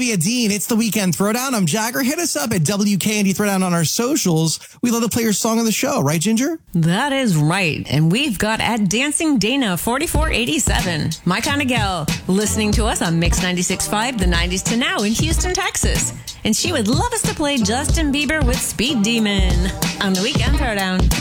Olivia Dean. It's the Weekend Throwdown. I'm Jagger. Hit us up at WKND Throwdown on our socials. We love to play your song on the show. Right, Ginger? That is right. And we've got at Dancing Dana 4487. My kind of gal, listening to us on Mix 96.5, the 90s to now in Houston, Texas. And she would love us to play Justin Bieber with Speed Demon on the Weekend Throwdown.